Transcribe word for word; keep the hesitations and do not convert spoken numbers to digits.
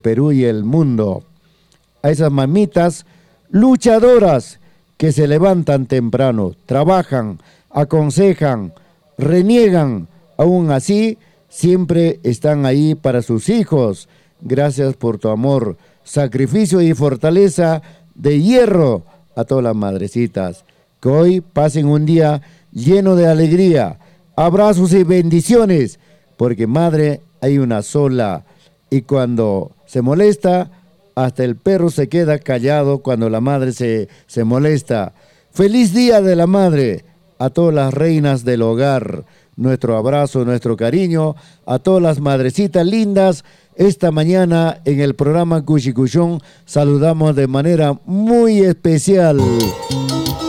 Perú y el mundo. A esas mamitas luchadoras que se levantan temprano, trabajan, aconsejan, reniegan, aún así siempre están ahí para sus hijos. Gracias por tu amor, sacrificio y fortaleza de hierro a todas las madrecitas. Que hoy pasen un día lleno de alegría, abrazos y bendiciones, porque madre hay una sola. Y cuando se molesta, hasta el perro se queda callado cuando la madre se, se molesta. Feliz Día de la Madre a todas las reinas del hogar. Nuestro abrazo, nuestro cariño a todas las madrecitas lindas. Esta mañana en el programa Cuchicuchón saludamos de manera muy especial